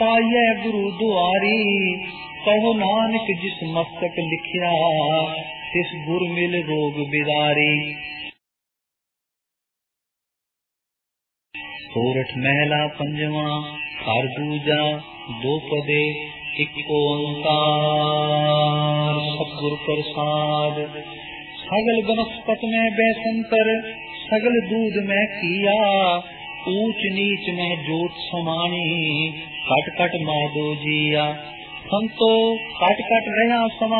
पाइए गुरु दुआरी, कहो नानक जिस मस्तक लिखिया, तिस गुर मिल रोग बिदारी। सोरठ महला पंजवा, हर दूजा दो पदे, एक ओंकार सतगुर प्रसाद। सगल बनस्पत में बैसंतर, सगल दूध में किया, ऊंच नीच में जोत समानी, कट कट माधो जिया। संतो कट कट रहा समा